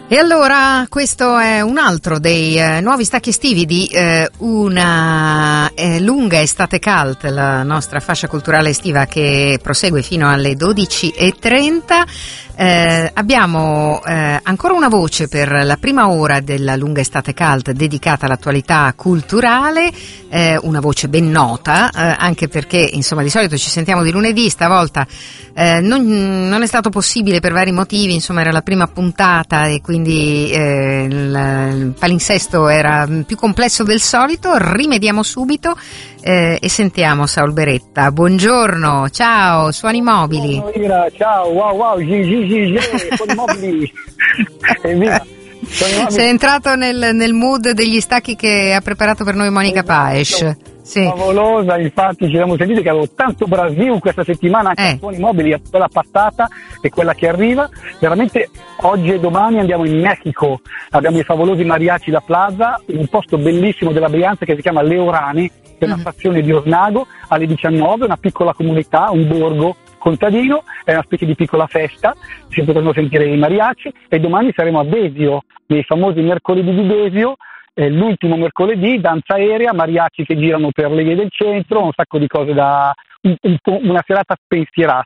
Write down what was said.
E allora questo è un altro dei nuovi stacchi estivi di una lunga estate cult, la nostra fascia culturale estiva che prosegue fino alle 12:30. Abbiamo ancora una voce per la prima ora della lunga estate cult dedicata all'attualità culturale, una voce ben nota, anche perché insomma di solito ci sentiamo di lunedì, stavolta non è stato possibile per vari motivi, insomma era la prima puntata e quindi il palinsesto era più complesso del solito. Rimediamo subito e sentiamo Saul Beretta. Buongiorno, ciao, Suoni Mobili. Ciao, wow, Suoni Mobili. Sei entrato nel mood degli stacchi che ha preparato per noi Monica Paes. Sì. Favolosa, infatti ci siamo sentiti che avevo tanto Brasil questa settimana, anche a Suoni Mobili, quella passata e quella che arriva. Veramente oggi e domani andiamo in Messico, abbiamo i favolosi Mariachi La Plaza, un posto bellissimo della Brianza che si chiama Leorani, che è una frazione di Osnago, alle 19, una piccola comunità, un borgo contadino, è una specie di piccola festa, si potranno sentire i mariachi e domani saremo a Desio, nei famosi mercoledì di Desio. L'ultimo mercoledì, danza aerea, mariachi che girano per le vie del centro, un sacco di cose una serata spensierata.